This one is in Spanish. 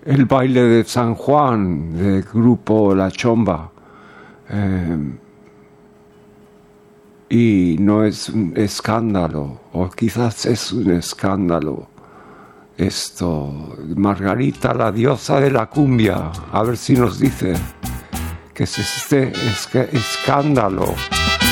el baile de San Juan del grupo La Chomba. Y no es un escándalo, o quizás es un escándalo esto. Margarita, la diosa de la cumbia, a ver si nos dice que es este escándalo.